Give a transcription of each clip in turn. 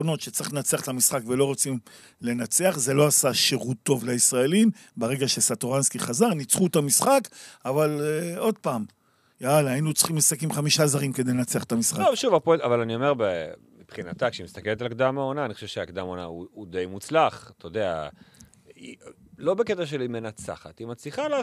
שצריך לנצח את המשחק ולא רוצים לנצח, זה לא עשה שירות טוב לישראלים, ברגע שסטורנסקי חזר, ניצחו את המשחק, אבל עוד פעם, יאללה, היינו צריכים לשחק עם 5 זרים כדי לנצח את המשחק. לא, שוב, אבל אני אומר, מבחינתה, כשהיא מסתכלת על הקדם העונה, אני חושב שהקדם העונה הוא די מוצלח, אתה יודע, לא בקטע של היא מנצחת, היא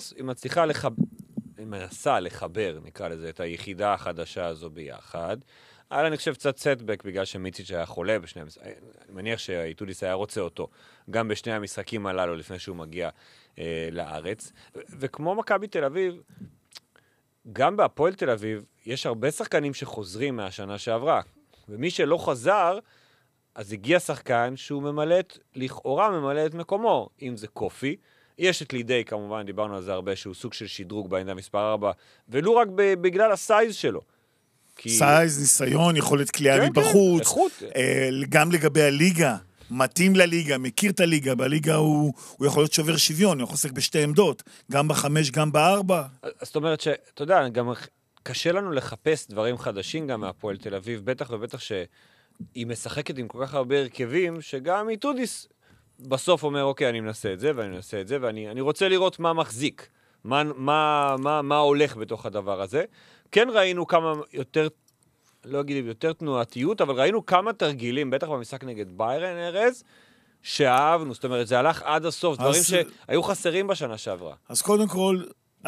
מנסה לחבר, נקרא לזה, את היחידה החדשה הזו ביחד, אבל אני חושב קצת סטבק, בגלל שמיציץ' היה חולה בשני המשחקים, אני מניח שאיטודיס היה רוצה אותו, גם בשני המשחקים הללו, לפני שהוא מגיע לארץ, וכמו מכבי תל אביב, גם בהפועל תל אביב, יש הרבה שחקנים שחוזרים מהשנה שעברה, ומי שלא חזר, אז הגיע שחקן שהוא לכאורה ממלא את מקומו, אם זה קופי, יש את לידי, כמובן, דיברנו על זה הרבה, שהוא סוג של שדרוג בעמדה מספר 4, ולא רק בגלל הסייז שלו. סייז, ניסיון, יכולת כליאה מבחוץ, גם לגבי הליגה, מתאים לליגה, מכיר את הליגה, בליגה הוא יכול להיות שובר שוויון, הוא יכול לשחק בשתי עמדות, גם ב5, גם ב4. אז זאת אומרת שאתה יודע, גם קשה לנו לחפש דברים חדשים גם מהפועל תל אביב, בטח ובטח שהיא משחקת עם כל כך הרבה הרכבים, שגם איטודיס בסוף אומר, אוקיי, אני מנסה את זה, ואני מנסה את זה, ואני רוצה לראות מה מחזיק, מה הולך בתוך הדבר הזה. כן ראינו כמה יותר, לא אגיד יותר תנועתיות, אבל ראינו כמה תרגילים, בטח במשחק נגד ביירן ארז, שאהבנו, זאת אומרת, זה הלך עד הסוף, דברים שהיו חסרים בשנה שעברה. אז קודם כל,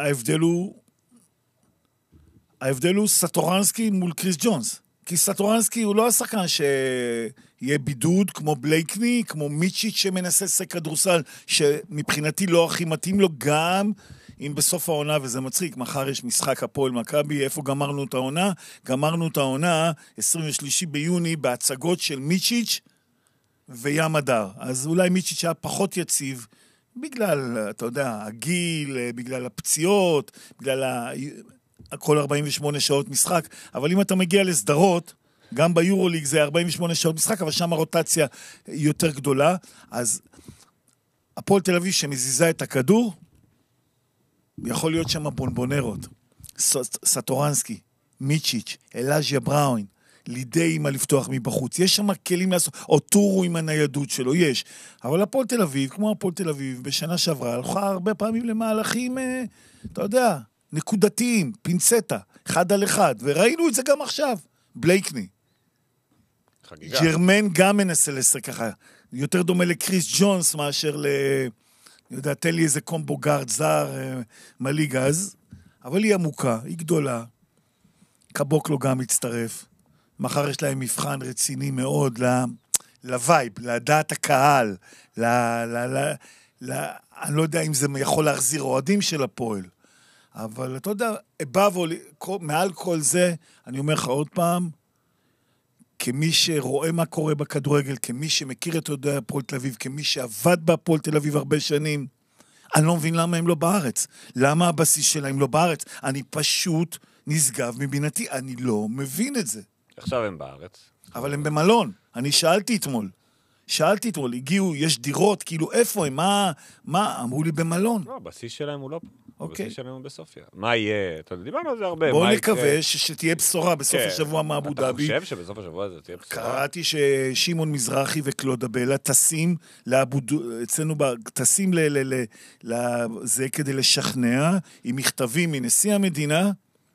ההבדל הוא סטורנסקי מול קריס ג'ונס. כי סטורנסקי הוא לא השחקן שיהיה בידוד, כמו בלייקני, כמו מיצ'יץ' שמנסה לשחק כדורסל, שמבחינתי לא הכי מתאים לו, גם אם בסוף העונה, וזה מצחיק, מחר יש משחק הפועל מכבי, איפה גמרנו את העונה? גמרנו את העונה 23 ביוני בהצגות של מיצ'יץ' וים הדר. אז אולי מיצ'יץ' היה פחות יציב, בגלל, אתה יודע, הגיל, בגלל הפציעות, בגלל כל 48 שעות משחק, אבל אם אתה מגיע לסדרות, גם ביורוליג זה 48 שעות משחק, אבל שם הרוטציה יותר גדולה, אז הפועל תל אביב שמזיזה את הכדור, יכול להיות שם בונבונרות, סטורנסקי, מיצ'יץ', אלאז'יה בראון, לידי מה לפתוח מבחוץ, יש שם כלים לעשות, או טורו עם הניידות שלו, יש, אבל הפועל תל אביב, כמו הפועל תל אביב, בשנה שעברה, הלכה הרבה פעמים למהלכים, אתה יודע, נקודתיים, פינצטה, 1 על 1, וראינו את זה גם עכשיו, בלייקני. חגיגה. ג'רמן גם מנסה לשחק ככה, יותר דומה לקריס ג'ונס מאשר אני יודע, תן לי איזה קומבו גארד זר, מליגה, אבל היא עמוקה, היא גדולה, קבוקלו גם מצטרף, מחר יש להם מבחן רציני מאוד לווייב, לדעת הקהל, אני לא יודע אם זה יכול להחזיר אוהדים של הפועל, אבל אתה יודע, מעל כל זה, אני אומר לך עוד פעם, כמי שרואה מה קורה בכדורגל, כמי שמכיר את יודע הפועל תל אביב, כמי שעבד בהפועל תל אביב הרבה שנים, אני לא מבין למה הם לא בארץ. למה הבסיס שלהם לא בארץ? אני פשוט נשגב מבינתי, אני לא מבין את זה. עכשיו הם בארץ. אבל הם במלון. אני שאלתי אתמול, הגיעו, יש דירות, כאילו איפה הם, מה? אמרו לי במלון. לא, הבסיס שלהם הוא לא פה. אוקיי. הבסיס שלהם הוא בסופיה. מה יהיה? אתה יודע, דיברנו על זה הרבה. בואו נקווה שתהיה בשורה בסוף השבוע מאבו דאבי. אתה חושב שבסוף השבוע זה תהיה בשורה? קראתי ששימון מזרחי וקלודה בלה טסים אצלנו טסים זה כדי לשכנע, עם מכתבים מנשיא המדינה,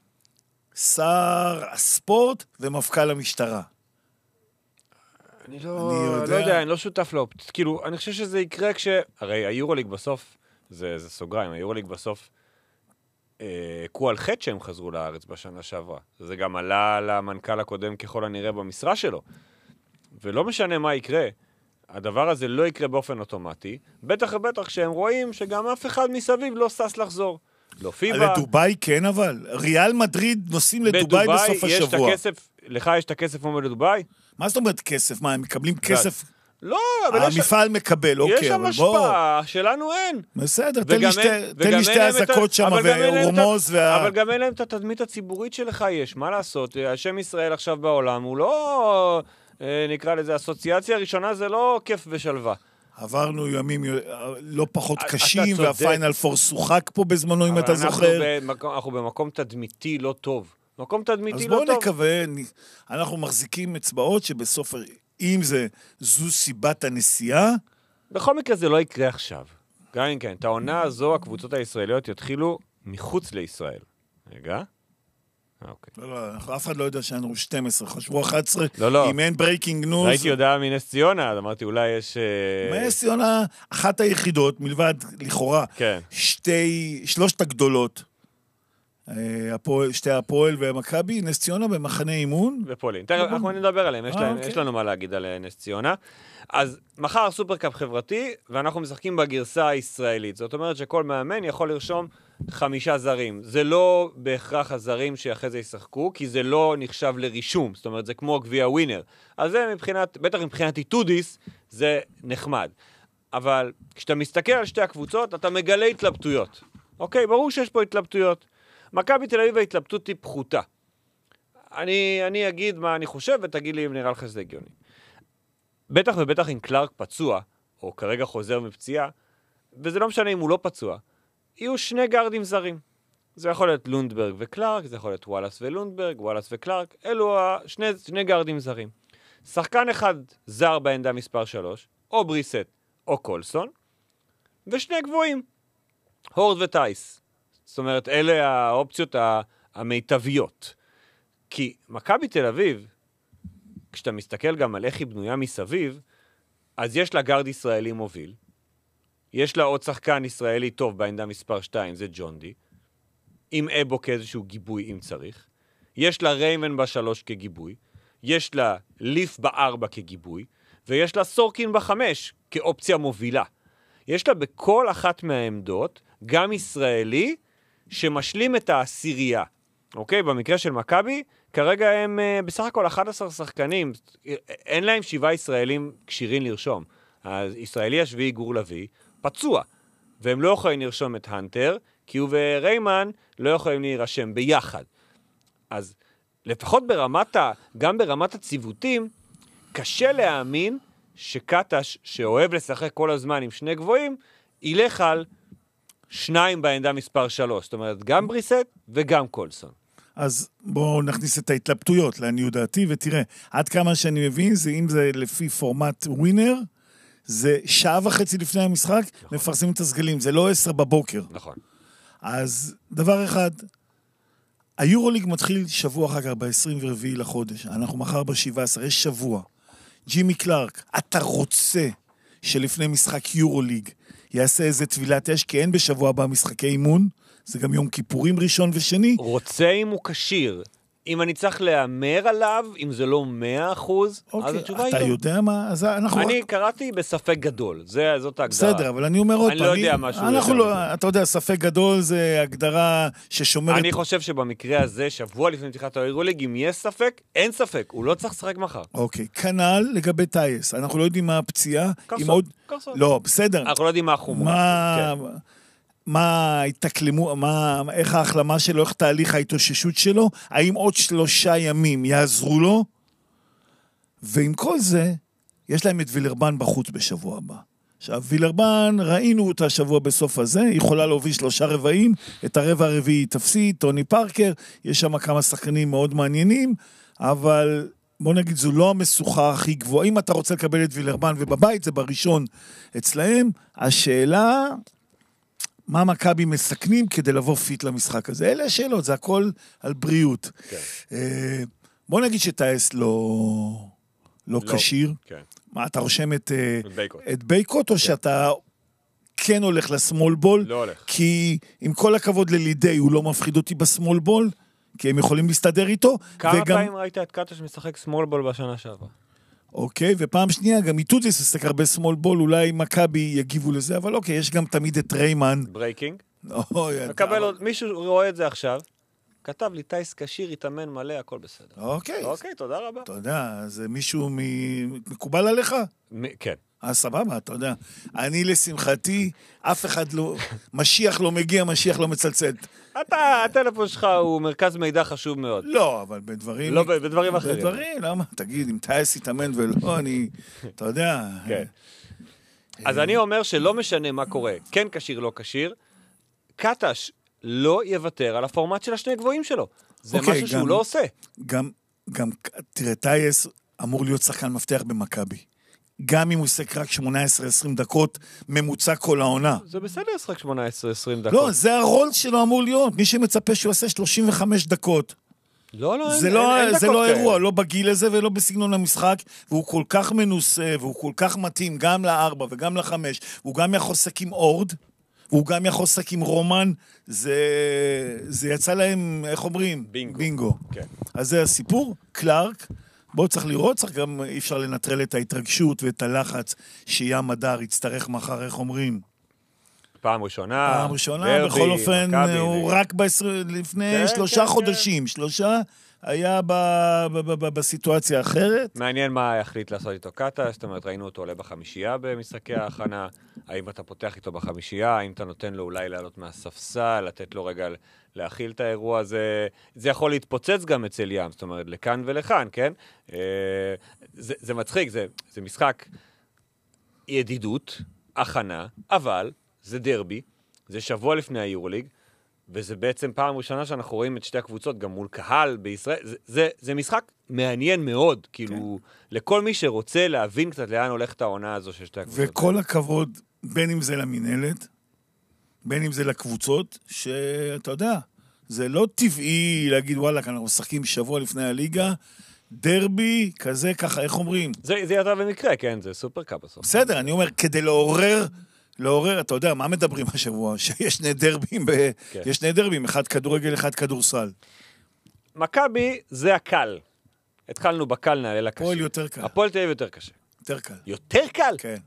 שר הספורט ומפכ"ל המשטרה. אני לא יודע, אני לא שותף לאופט. כאילו, אני חושב שזה יקרה הרי היורוליג בסוף, זה סוגריים, היורוליג בסוף, קו על חטא שהם חזרו לארץ בשנה שעברה. זה גם עלה למנכ"ל הקודם ככל הנראה במשרה שלו. ולא משנה מה יקרה, הדבר הזה לא יקרה באופן אוטומטי, בטח ובטח שהם רואים שגם אף אחד מסביב לא סס לחזור. לא פיבה. לדוביי כן אבל. ריאל מדריד נוסעים לדוביי בסוף השבוע. לך יש את הכסף כמו לדוביי? מה זאת אומרת כסף? מה, הם מקבלים כסף? לא, אבל המפעל מקבל, אוקיי. יש שם השפעה, שלנו אין. בסדר, תן לי שתי הזקות שם ורומוז. אבל גם אין להם את התדמית הציבורית שלך יש, מה לעשות? השם ישראל עכשיו בעולם הוא לא, נקרא לזה, אסוציאציה הראשונה זה לא כיף ושלווה. עברנו ימים לא פחות קשים, והפיינל פור שוחק פה בזמנו, אם אתה זוכר. אנחנו במקום תדמיתי לא טוב. מקום תדמיתי לא טוב. אז בואו נקווה, אנחנו מחזיקים אצבעות שבסוף אם זו סיבת הנסיעה. בכל מקרה זה לא יקרה עכשיו. גם אם כן, את העונה הזו, הקבוצות הישראליות יתחילו מחוץ לישראל. רגע. אוקיי. לא, אף אחד לא יודע שאנו 12, חשבו 11, לא. אם אין ברייקינג ניוז. ראיתי הודעה מנס ציונה, אז אמרתי, אולי יש... נס ציונה, אחת היחידות, מלבד, לכאורה, כן. שלושת הגדולות, שתי הפועל והמכבי, נס ציונה במחנה אימון. ופולין. תראה, אנחנו נדבר עליהם, יש לנו מה להגיד על נס ציונה. אז מחר סופרקאפ חברתי, ואנחנו משחקים בגרסה הישראלית. זאת אומרת שכל מאמן יכול לרשום 5 זרים. זה לא בהכרח הזרים שאחרי זה ישחקו, כי זה לא נחשב לרישום. זאת אומרת, זה כמו גביע ווינר. אז זה בטח מבחינת איתודיס, זה נחמד. אבל כשאתה מסתכל על שתי הקבוצות, אתה מגלה התלבטויות. אוקיי, ברור שיש פה התלבטויות. מכבי תל אביב ההתלבטות היא פחותה. אני אגיד מה אני חושב, ותגיד לי אם נראה לך שזה הגיוני. בטח ובטח אם קלארק פצוע, או כרגע חוזר מפציעה, וזה לא משנה אם הוא לא פצוע, יהיו 2 גארדים זרים. זה יכול להיות לונדברג וקלארק, זה יכול להיות וואלאס ולונדברג, וואלאס וקלארק, אלו שני גארדים זרים. שחקן אחד זר בעמדה מספר 3, או בריסט או קולסון, ו2 גבוהים, הורד וטייס. זאת אומרת, אלה האופציות המיטביות. כי מכבי תל אביב, כשאתה מסתכל גם על איך היא בנויה מסביב, אז יש לה גארד ישראלי מוביל, יש לה עוד שחקן ישראלי טוב בעמדה מספר 2, זה ג'ון די, עם אבו כאיזשהו גיבוי אם צריך, יש לה ריימן ב3 כגיבוי, יש לה ליף ב4 כגיבוי, ויש לה סורקין ב5 כאופציה מובילה. יש לה בכל אחת מהעמדות גם ישראלי שמשלים את העשירייה. אוקיי? במקרה של מכבי, כרגע הם בסך הכל 11 שחקנים, אין להם 7 ישראלים קשירים לרשום. הישראלי השביעי גור לוי פצוע, והם לא יכולים לרשום את הנטר, כי הוא וריימן לא יכולים להירשם ביחד. אז לפחות גם ברמת הציוותים, קשה להאמין שקטש, שאוהב לשחק כל הזמן עם 2 גבוהים, ילך על 2 בעמדה מספר 3. זאת אומרת, גם בריסט וגם קולסון. אז בואו נכניס את ההתלבטויות לעניות דעתי, ותראה, עד כמה שאני מבין, זה אם זה לפי פורמט ווינר, זה 1.5 שעה לפני המשחק, נכון. מפרסמים את הסגלים, זה לא 10 בבוקר. נכון. אז דבר אחד, היורוליג מתחיל שבוע אחר כך, ב-24 לחודש, אנחנו מחר ב-17, יש שבוע. ג'ימי קלארק, אתה רוצה שלפני משחק יורוליג יעשה איזה טבילת אש, כי אין בשבוע הבא משחקי אימון, זה גם יום כיפורים ראשון ושני. רוצה אם הוא קשיר. אם אני צריך להאמר עליו, אם זה לא 100%, אז התשובה היא לא. אתה יודע מה? אז אנחנו... אני קראתי בספק גדול, זאת ההגדרה. בסדר, אבל אני אומר עוד פעם. אני לא יודע משהו. אתה יודע, ספק גדול זה הגדרה ששומרת... אני חושב שבמקרה הזה, שבוע לפני פתיחת היורוליג, אם יש ספק, אין ספק, הוא לא צריך לשחק מחר. אוקיי, כנ"ל לגבי טייס. אנחנו לא יודעים מה הפציעה. קרסון. לא, בסדר. אנחנו לא יודעים מה החומרה. מה התקלמו, איך ההחלמה שלו, איך תהליך ההתאוששות שלו, האם עוד 3 ימים יעזרו לו, ועם כל זה, יש להם את וילרבן בחוץ בשבוע הבא. עכשיו, וילרבן, ראינו אותה שבוע בסוף הזה, היא יכולה להוביל 3 רבעים, את הרבע הרביעי תפסיד, טוני פארקר, יש שם כמה שחקנים מאוד מעניינים, אבל בוא נגיד, זו לא המשוכה הכי גבוהה. אם אתה רוצה לקבל את וילרבן ובבית, זה בראשון אצלהם, השאלה... מה מכבי מסכנים כדי לבוא פיט למשחק הזה? אלה השאלות, זה הכל על בריאות. כן. בוא נגיד שטייס לא קשיר. כן. מה, אתה רושם את בייקוט, או שאתה כן הולך לסמול בול? לא הולך. כי עם כל הכבוד ללידי, הוא לא מפחיד אותי בסמול בול, כי הם יכולים להסתדר איתו. כמה פעמים ראית את קטש משחק סמול בול בשנה שעברה? אוקיי, ופעם שנייה, גם איתודיס עסק הרבה סמול בול, אולי מכבי יגיבו לזה, אבל אוקיי, יש גם תמיד את ריימן. ברייקינג. מישהו רואה את זה עכשיו, כתב לי, טייס קשיר, יתאמן מלא, הכל בסדר. אוקיי. אוקיי, תודה רבה. אתה יודע, זה מישהו מקובל עליך? כן. סבבה, אתה יודע. אני לשמחתי, אף אחד לא, משיח לא מגיע, משיח לא מצלצל. הטלפון שלך הוא מרכז מידע חשוב מאוד. לא, אבל בדברים... לא, בדברים אחרים. בדברים, למה? תגיד, אם טייס יתאמן ולא, אתה יודע. כן. אז אני אומר שלא משנה מה קורה, כן קשיר, לא קשיר, קטש לא יוותר על הפורמט של 2 גבוהים שלו. זה משהו שהוא לא עושה. גם, תראה, טייס... אמור להיות שחקן מפתח במכבי. גם אם הוא עוסק רק 18-20 דקות, ממוצע כל העונה. זה בסדר, שחק 18-20 דקות. לא, זה הרול שלו אמור להיות. מי שמצפה שהוא עושה 35 דקות. לא, אין זה דקות לא כאלה. אירוע, לא בגיל הזה ולא בסגנון המשחק, והוא כל כך מנוסה, והוא כל כך מתאים גם ל4 וגם ל5, והוא גם יכול לשחק עם אורד, והוא גם יכול לשחק עם רומן, זה יצא להם, איך אומרים? בינגו. כן. אז זה הסיפור, קלארק, בואו צריך לראות, צריך גם אי אפשר לנטרל את ההתרגשות ואת הלחץ שים הדר יצטרך מחר, איך אומרים? פעם ראשונה, דרבי, בכל אופן, מכבי, הוא רק לפני 3 חודשים, 3 היה בסיטואציה אחרת. מעניין מה יחליט לעשות איתו קטה, זאת אומרת, ראינו אותו עולה בחמישייה במשחקי ההכנה, האם אתה פותח איתו בחמישייה, האם אתה נותן לו אולי לעלות מהספסל, לתת לו רגע להכיל את האירוע הזה, זה יכול להתפוצץ גם אצל ים, זאת אומרת, לכאן ולכאן, כן? זה מצחיק, זה משחק ידידות, הכנה, אבל זה דרבי, זה שבוע לפני היורוליג, וזה בעצם פעם ראשונה שאנחנו רואים את שתי הקבוצות, גם מול קהל בישראל. זה משחק מעניין מאוד, כאילו, לכל מי שרוצה להבין קצת לאן הולכת העונה הזו של שתי הקבוצות. וכל הכבוד, בין אם זה למנהלת, בין אם זה לקבוצות, שאתה יודע, זה לא טבעי להגיד, וואלה, אנחנו משחקים שבוע לפני הליגה, דרבי, כזה, ככה, איך אומרים? זה ידע במקרה, כן, זה סופר קאפ בסוף. בסדר, אני אומר, כדי לעורר, אתה יודע, מה מדברים השבוע? שיש שני דרבים, אחד כדורגל, אחד כדורסל. מכבי זה הקל. התחלנו בקל, נעלה לקשה. הפועל יותר קל. הפועל תהיה יותר קשה. יותר קל. יותר קל? כן.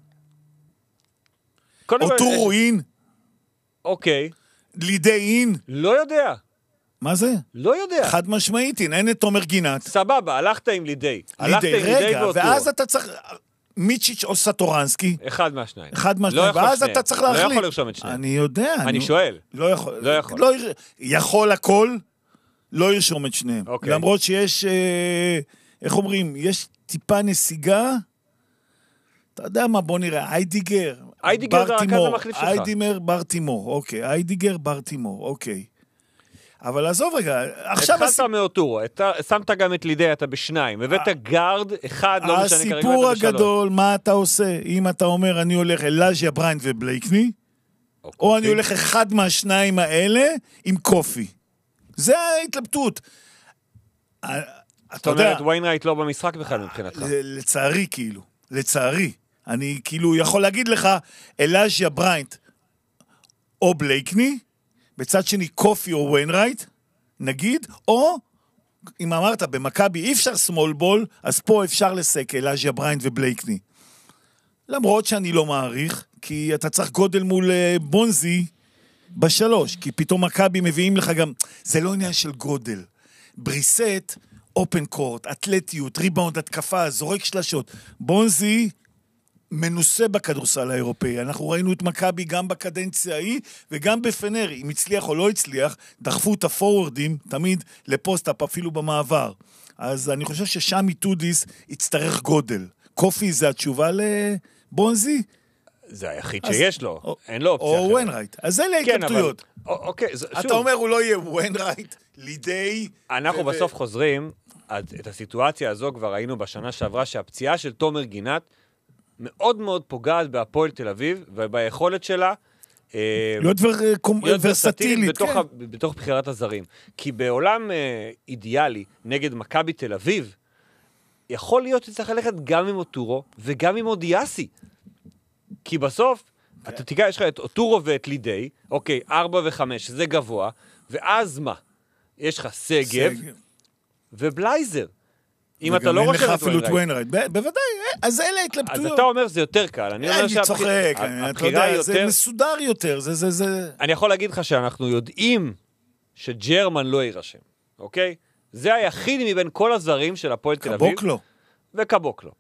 או טורו אין? אוקיי. לידי אין? לא יודע. מה זה? לא יודע. חד משמעית, אין את תומר גינת. סבבה, הלכת עם לידי. רגע, ואז אתה צריך... מיצ'יץ' או סטורנסקי. אחד מהשניים. ואז אתה צריך להחליט. לא יכול לרשום את שניהם. אני יודע. אני שואל. לא יכול. יכול הכל, לא ירשום את שניהם. למרות שיש, איך אומרים, יש טיפה נסיגה, אתה יודע מה, בוא נראה, איידיגר. איידיגר זה הרכז המחליף שלך. איידיגר בר תימור, אוקיי. איידיגר בר תימור, אוקיי. אבל עזוב רגע, עכשיו... התחלת מאוטורו, שמת גם את לידי, אתה בשניים, הבאת גארד, אחד, לא משנה כרגע, הסיפור הגדול, מה אתה עושה? אם אתה אומר, אני הולך אלאז'יה בריינט ובלייקני, או אני הולך אחד מהשניים האלה עם קופי. זה ההתלבטות. זאת אומרת, ויינרייט לא במשחק בכלל מבחינתך. לצערי, כאילו. לצערי. אני כאילו יכול להגיד לך, אלאז'יה בריינט או בלייקני, בצד שני קופי או ויינרייט, נגיד, או, אם אמרת, במכבי אי אפשר סמול בול, אז פה אפשר לסק אלאז'יה בריינט ובלייקני. למרות שאני לא מעריך, כי אתה צריך גודל מול בונזי בשלוש, כי פתאום מכבי מביאים לך גם, זה לא עניין של גודל. בריסט, אופן קורט, אתלטיות, ריבאונד, התקפה, זורק שלשות. בונזי מנוסה בכדורסל האירופאי. אנחנו ראינו את מכבי גם בקדנציה ההיא, וגם בפנר, אם הצליח או לא הצליח, דחפו את הפורורדים, תמיד לפוסט-אפ, אפילו במעבר. אז אני חושב ששם איטודיס יצטרך גודל. קופי זה התשובה לבונזי? זה היחיד שיש לו, אין לו אופציה אחרת. או ויינרייט. אז אלה ההתלבטויות. אוקיי, אתה אומר הוא לא יהיה ויינרייט, לידי... אנחנו בסוף חוזרים, את הסיטואציה הזו כבר ראינו בשנה שעברה, שהפציעה של תומר גינת, מאוד מאוד פוגעת בהפועל תל אביב, וביכולת שלה להיות ורסטילית, בתוך בחירת הזרים. כי בעולם אידיאלי, נגד מכבי תל אביב, יכול להיות שצריך ללכת גם עם אוטורו, וגם עם אודיאסי. כי בסוף, אתה תיקח, יש לך את אוטורו ואת לידי, אוקיי, 4 ו-5, זה גבוה, ואז מה? יש לך סגב, ובלייזר. אם אתה לא רוצה את ויינרייט. בוודאי, אז אלה התלבטויות. אז אתה אומר זה יותר קל. אני צוחק, אתה יודע, זה מסודר יותר. אני יכול להגיד לך שאנחנו יודעים שג'רמן לא יירשם, אוקיי? זה היחיד מבין כל הזרים של הפועל תל אביב. קבוקלו. וקבוקלו.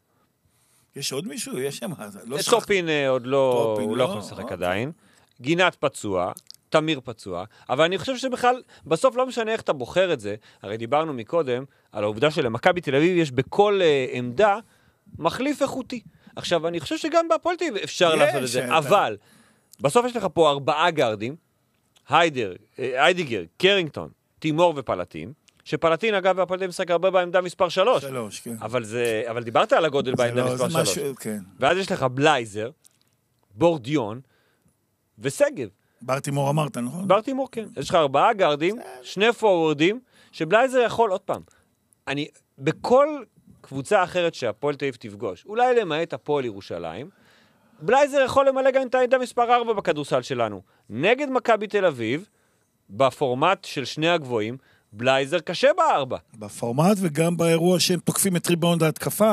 יש עוד מישהו? יש שם. טופין עוד לא, הוא לא יכול לשחק עדיין. גינת פצוע. תמיר פצוע, אבל אני חושב שבכלל, בסוף לא משנה איך אתה בוחר את זה, הרי דיברנו מקודם על העובדה שלמכבי תל אביב יש בכל עמדה מחליף איכותי. עכשיו, אני חושב שגם בהפועל תל אביב אפשר לעשות את זה, אבל בסוף יש לך פה 4 גארדים, היידיגר, קרינגטון, תימור ופלטין, שפלטין, אגב, והפועל תל אביב משחק הרבה בעמדה מספר 3. 3, כן. אבל דיברת על הגודל בעמדה מספר 3. כן. ואז יש לך בלייזר, בורדיון ושגב. ברטימור אמרת, נכון? ברטימור, כן. יש לך 4 גארדים, 2 פורורדים, שבלייזר יכול, עוד פעם, בכל קבוצה אחרת שהפועל תל אביב תפגוש, אולי למעט הפועל ירושלים, בלייזר יכול למלא גם את העמדה מספר 4 בכדורסל שלנו. נגד מכבי תל אביב, בפורמט של שני הגבוהים, בלייזר קשה ב4. בפורמט וגם באירוע שהם תוקפים את ריבאונד ההתקפה.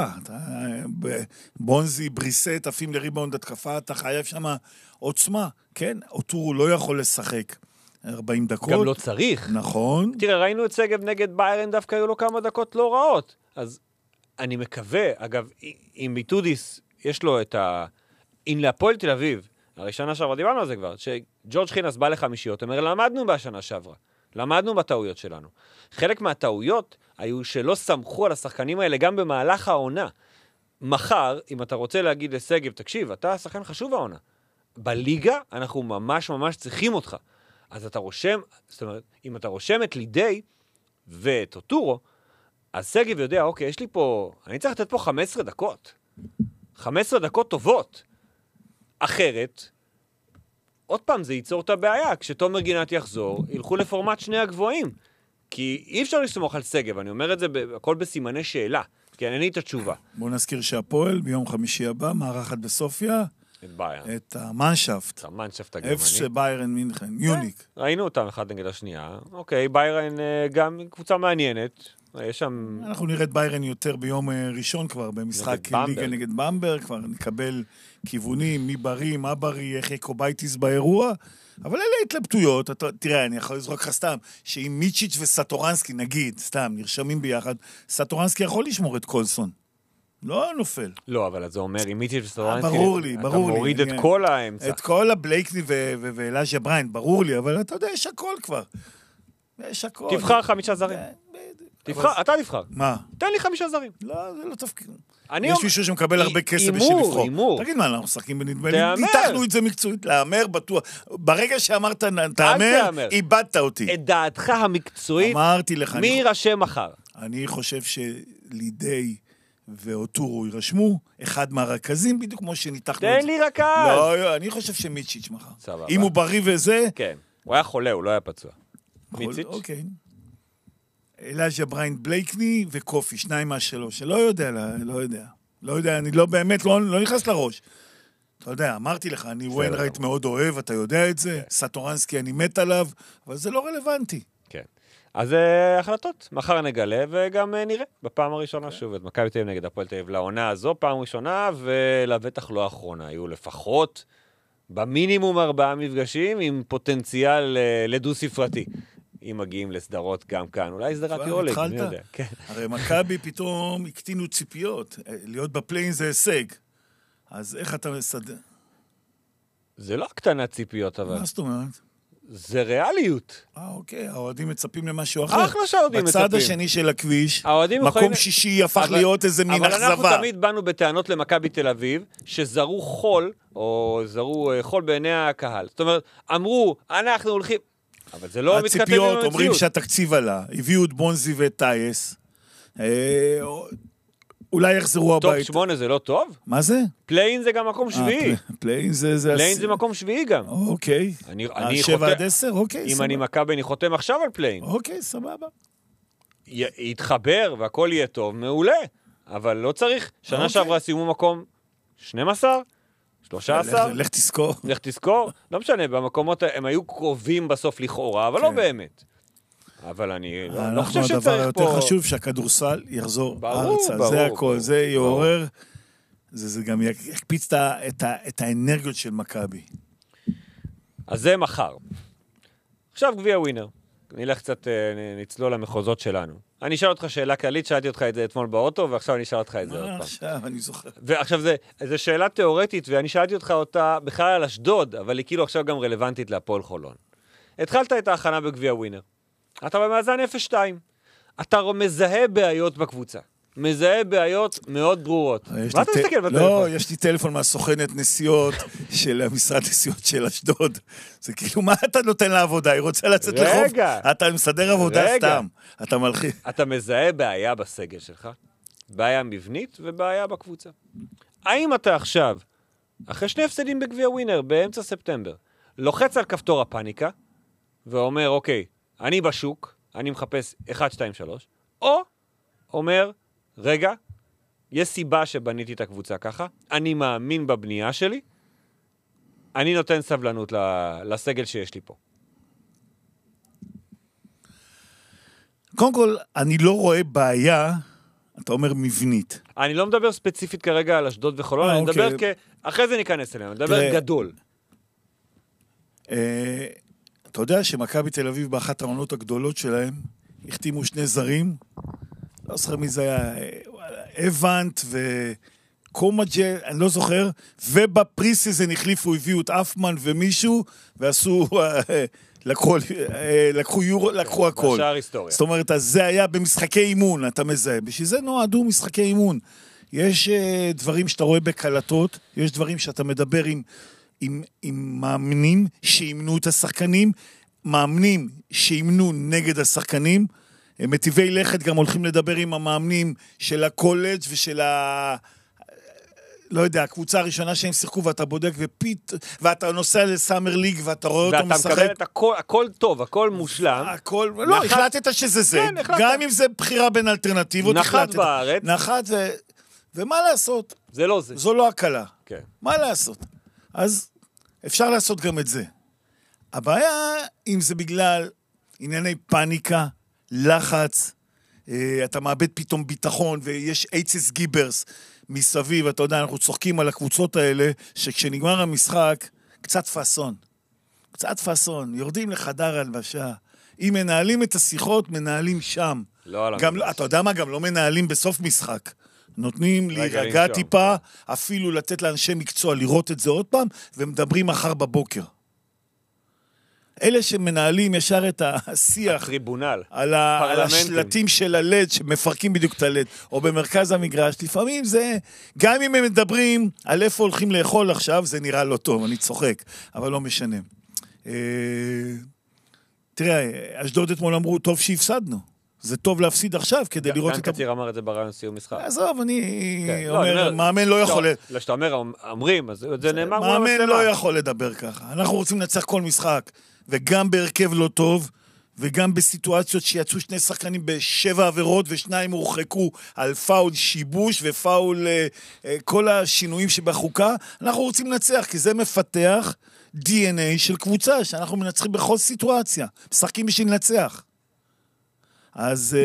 בונזי, בריסט, עפים לריבאונד התקפה, אתה חייב שם עוצמה. כן, אוטורו לא יכול לשחק 40 דקות. גם לא צריך. נכון. תראה, ראינו את סגב נגד ביירן, דווקא היו לו כמה דקות לא רעות. אז אני מקווה, אגב, אם ביטודיס יש לו את אם להפועל תל אביב, הרי שנה שעברה דיברנו על זה כבר, שג'ורג' חינס בא לחמישיות, אומר, למדנו בשנה שעברה, למדנו בטעויות שלנו. חלק מהטעויות היו שלא סמכו על השחקנים האלה גם במהלך העונה. מחר, אם אתה רוצה להגיד לסגב, תקשיב, אתה שחקן חשוב העונה. בליגה אנחנו ממש ממש צריכים אותך. אז אתה רושם, זאת אומרת, אם אתה רושם את לידי ואת אוטורו, אז סגב יודע, אוקיי, יש לי פה, אני צריך לתת פה 15 דקות. 15 דקות טובות. אחרת, עוד פעם, זה ייצור את הבעיה. כשתומר גינת יחזור, ילכו לפורמט שני הגבוהים. כי אי אפשר לסמוך על סגב, אני אומר את זה הכל בסימני שאלה. כי אין לי את התשובה. בואו נזכיר שהפועל ביום חמישי הבא, מארחת בסופיה, את ביירן. את המנשפט. המנשפט הגרמני. FC ביירן מינכן, מיוניק. ראינו אותם אחד נגד השנייה. אוקיי, ביירן גם קבוצה מעניינת. יש שם... אנחנו נראה את ביירן יותר ביום ראשון כבר, במשחק ליגה נגד במברג, כבר נקבל כיוונים, מי בריא, מה בריא, איך אקובייטיס באירוע, אבל אלה התלבטויות, תראה, אני יכול לזרוק לך סתם, שאם מיצ'יץ' וסטורנסקי, נגיד, סתם, נרשמים ביחד, סטורנסקי יכול לשמור את קולסון. לא נופל. לא, אבל זה אומר, עם מיצ'יץ' וסטורנסקי, ברור לי. אתה מוריד את כל האמצע. את כל הבלייקני ואלאז'ה בריין, ברור לי, אבל אתה יודע, יש הכל כבר. יש הכל. תבחר 5 זרים. אתה תבחר. מה? תן לי 5 זרים. לא, זה לא תפקיד. יש מישהו שמקבל הרבה כסף בשביל לבחור. אימור. תגיד מה, אנחנו משחקים בנדמה לי. ניתחנו את זה מקצועית, להאמר בטוח. ברגע שאמרת תאמר, איבדת אותי. את דעתך המקצועית, אמרתי לך. מי יירשם מחר? אני חושב שלידי ואוטורו יירשמו, אחד מהרכזים, בדיוק כמו שניתחנו את זה. תן לי רכז. לא, אני חושב שמיצ'יץ' מחר. סבבה. אם הוא בריא וזה... כן. הוא היה חולה, הוא לא היה פצוע. מיצ'יץ'? אוקיי. אלאז'ה בריין בלייקני וקופי, 2 מה-3. לא יודע, לא יודע, אני לא באמת, לא נכנס לראש. אתה יודע, אמרתי לך, אני וויינרייט מאוד אוהב, אתה יודע את זה, סטורנסקי אני מת עליו, אבל זה לא רלוונטי. כן. אז החלטות, מחר נגלה, וגם נראה בפעם הראשונה שוב, את מכבי תל אביב נגד הפועל תל אביב לעונה הזו, פעם ראשונה, ולבטח לא האחרונה. היו לפחות במינימום 4 מפגשים עם פוטנציאל לדו ספרתי. אם מגיעים לסדרות גם כאן, אולי סדרת יורליג, אני יודע. הרי מכבי פתאום הקטינו ציפיות, להיות בפליין זה הישג. אז איך אתה מסדר? זה לא הקטנת ציפיות, אבל. מה זאת אומרת? זה ריאליות. אוקיי, האוהדים מצפים למשהו אחר. אחלה שהאוהדים מצפים. בצד השני של הכביש, מקום שישי הפך להיות איזה מין אכזבה. אבל אנחנו תמיד באנו בטענות למכבי תל אביב, שזרו חול, או זרו חול בעיני הקהל. זאת אומרת, אמרו, אנחנו הולכים... אבל זה לא מתכתב עם המציאות. הציפיות אומרים שהתקציב עלה, הביאו את בונזי ואת טייס, אולי יחזרו הביתה. טופ 8 זה לא טוב? מה זה? פליין זה גם מקום שביעי. פליין זה מקום שביעי גם. אוקיי. 7 עד 10, אוקיי. אם אני מכבי, אני חותם עכשיו על פליין. אוקיי, סבבה. יתחבר והכל יהיה טוב, מעולה. אבל לא צריך. שנה שעברה סיימו מקום 12? 13? לך תזכור. לך תזכור. לא משנה, במקומות הם היו קרובים בסוף לכאורה, אבל לא באמת. אבל אני לא חושב שצריך פה... הדבר יותר חשוב שהכדורסל יחזור ארצה. זה הכל, זה יעורר, זה גם יקפיץ את האנרגיות של מכבי. אז זה מחר. עכשיו גביע ווינר. נלך קצת, נצלול למחוזות שלנו. אני אשאל אותך שאלה כללית, שאלתי אותך את זה אתמול באוטו, ועכשיו אני אשאל אותך את זה עוד פעם. עכשיו, אני זוכר. ועכשיו זו שאלה תיאורטית, ואני שאלתי אותך אותה בכלל על אשדוד, אבל היא כאילו עכשיו גם רלוונטית להפועל חולון. התחלת את ההכנה בגביע ווינר. אתה במאזן 0-2. אתה מזהה בעיות בקבוצה. מזהה בעיות מאוד ברורות. מה אתה מסתכל בטלפון? לא, יש לי טלפון מהסוכנת נסיעות של המשרד נסיעות של אשדוד. זה כאילו, מה אתה נותן לעבודה? היא רוצה לצאת לחוף? רגע. אתה מסדר עבודה סתם. אתה מלחיץ. אתה מזהה בעיה בסגל שלך, בעיה מבנית ובעיה בקבוצה. האם אתה עכשיו, אחרי 2 הפסדים בגביע ווינר, באמצע ספטמבר, לוחץ על כפתור הפאניקה, ואומר, אוקיי, אני בשוק, אני מחפש 1, 2, 3, או אומר, רגע, יש סיבה שבניתי את הקבוצה ככה, אני מאמין בבנייה שלי, אני נותן סבלנות לסגל שיש לי פה. קודם כל, אני לא רואה בעיה, אתה אומר מבנית. אני לא מדבר ספציפית כרגע על אשדוד וחולון, אני מדבר אחרי זה ניכנס אליהם, אני מדבר גדול. אתה יודע שמכבי תל אביב באחת העונות הגדולות שלהם, החתימו 2 זרים, לא זוכר מי זה היה, אבנט וקומג'ה, אני לא זוכר, ובפריסיזן החליפו, הביאו את אפמן ומישהו, ועשו, לקחו הכל. בשער היסטוריה. זאת אומרת, אז זה היה במשחקי אימון, אתה מזהה. בשביל זה נועדו משחקי אימון. יש דברים שאתה רואה בקלטות, יש דברים שאתה מדבר עם מאמנים שאימנו את השחקנים, מאמנים שאימנו נגד השחקנים, מטיבי לכת גם הולכים לדבר עם המאמנים של הקולג' ושל לא יודע, הקבוצה הראשונה שהם שיחקו, ואתה בודק ואתה נוסע לסאמר ליג, ואתה רואה אותו משחק. ואתה מקבל את הכל טוב, הכל מושלם. הכל, לא, החלטת שזה זה. גם אם זה בחירה בין אלטרנטיבות, נחת בארץ. נחת, ומה לעשות? זה לא זה. זו לא הקלה. כן. מה לעשות? אז אפשר לעשות גם את זה. הבעיה, אם זה בגלל ענייני פאניקה, לחץ, אתה מאבד פתאום ביטחון, ויש אייצס גיברס מסביב, אתה יודע, אנחנו צוחקים על הקבוצות האלה, שכשנגמר המשחק, קצת פסון, יורדים לחדר הלבשה, אם מנהלים את השיחות, מנהלים שם. לא על גם, אתה יודע מה, גם לא מנהלים בסוף משחק. נותנים להירגע טיפה, אפילו לתת לאנשי מקצוע לראות את זה עוד פעם, ומדברים מחר בבוקר. אלה שמנהלים ישר את השיח הטריבונל, על השלטים של הלד, שמפרקים בדיוק את הלד, או במרכז המגרש, לפעמים זה, גם אם הם מדברים על איפה הולכים לאכול עכשיו, זה נראה לא טוב, אני צוחק, אבל לא משנה. תראה, אשדוד אתמול אמרו, טוב שהפסדנו. זה טוב להפסיד עכשיו, כדי לראות את... גם קציר אמר את זה ברעיון סיום משחק. עזוב, אני אומר, מאמן לא יכול... לא, שאתה אומר, אומרים, אז זה נאמר... מאמן לא יכול לדבר ככה. אנחנו רוצים לנצח כל משחק, וגם בהרכב לא טוב, וגם בסיטואציות שיצאו 2 שחקנים ב7 עבירות, ו2 הורחקו על פאול שיבוש, ופאול כל השינויים שבחוקה, אנחנו רוצים לנצח, כי זה מפתח DNA של קבוצה, שאנחנו מנצחים בכל סיטואציה. משחקים בשביל לנצח. אז,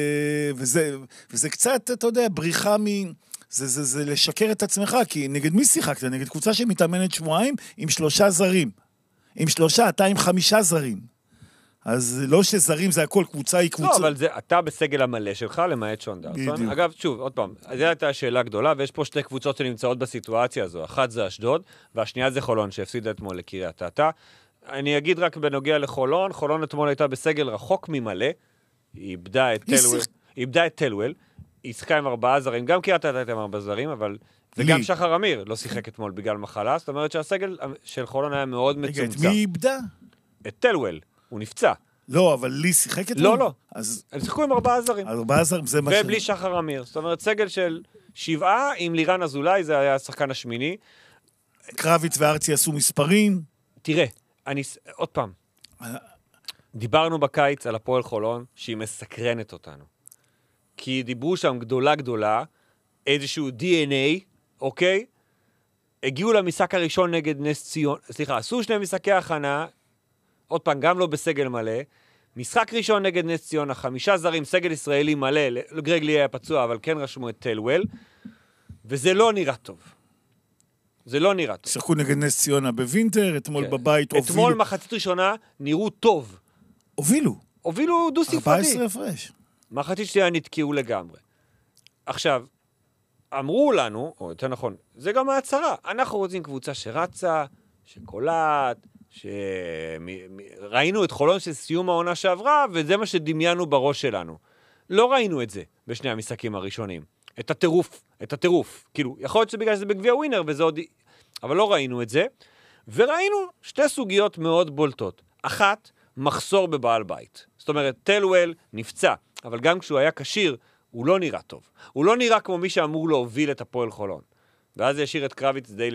וזה קצת, אתה יודע, בריחה זה לשקר את עצמך, כי נגד מי שיחקת? נגד קבוצה שמתאמנת 2 שבועות עם 3 זרים. עם 3, אתה עם 5 זרים. אז לא שזרים זה הכל, קבוצה היא קבוצה. לא, אבל זה, אתה בסגל המלא שלך, למעט שון דרסון. אגב, שוב, עוד פעם, זו הייתה שאלה גדולה, ויש פה 2 קבוצות שנמצאות בסיטואציה הזו. אחת זה אשדוד, והשנייה זה חולון, שהפסידה אתמול לקריית אתא. אני אגיד רק בנוגע לחולון, חולון אתמול הייתה בסגל רחוק ממלא, היא איבדה את טלוול, היא שיחקה עם 4 זרים, גם קריית אתא הייתה עם 4 זרים, אבל וגם שחר אמיר לא שיחק אתמול בגלל מחלה, זאת אומרת שהסגל של חולון היה מאוד מצומצם. את מי איבדה? את טלוול, הוא נפצע. לא, אבל לי שיחק אתמול? לא. הם שיחקו עם 4 זרים. 4 זרים, זה מה ובלי שחר אמיר. זאת אומרת, סגל של 7 עם לירן אזולאי, זה היה השחקן השמיני. קרביץ וארצי עשו מספרים. תראה, עוד פעם. דיברנו בקיץ על הפועל חולון, שהיא מסקרנת אותנו. כי דיברו שם גדולה, איזשהו DNA, אוקיי? הגיעו למשחק הראשון נגד נס ציון, סליחה, עשו 2 משחקי הכנה, עוד פעם, גם לא בסגל מלא, משחק ראשון נגד נס ציון, 5 זרים, סגל ישראלי מלא, גרג לי היה פצוע, אבל כן רשמו את טלוול, וזה לא נראה טוב. זה לא נראה טוב. שיחקו נגד נס ציונה בווינטר, אתמול בבית הובילו. אתמול מחצית ראשונה נראו טוב. הובילו דו ספרתי. 14 הפרש. מחצית שנייה נתקעו לגמרי. עכשיו, אמרו לנו, או יותר נכון, זה גם ההצהרה, אנחנו רוצים קבוצה שרצה, שקולט, ראינו את חולון של סיום העונה שעברה, וזה מה שדמיינו בראש שלנו. לא ראינו את זה. בשני המשחקים הראשונים. את הטירוף. כאילו, יכול להיות שבגלל שזה בגביע ווינר, וזה עוד... אבל לא ראינו את זה. וראינו שתי סוגיות מאוד בולטות. אחת, מחסור בבעל בית. זאת אומרת, טלוול נפצע, אבל גם כשהוא היה קשיר, הוא לא נראה טוב. הוא לא נראה כמו מי שאמור להוביל את הפועל חולון. ואז ישאיר את קרביץ די